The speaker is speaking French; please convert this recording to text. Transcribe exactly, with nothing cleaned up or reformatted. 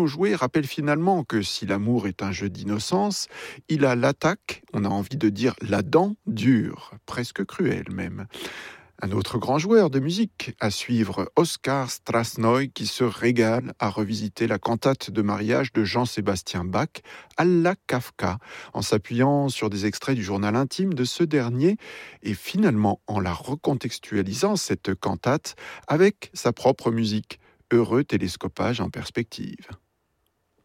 piano joué rappelle finalement que si l'amour est un jeu d'innocence, il a l'attaque, on a envie de dire la dent dure, presque cruelle même. Un autre grand joueur de musique à suivre, Oskar Strasnoy, qui se régale à revisiter la cantate de mariage de Jean-Sébastien Bach à la Kafka, en s'appuyant sur des extraits du journal intime de ce dernier et finalement en la recontextualisant, cette cantate, avec sa propre musique. Heureux télescopage en perspective.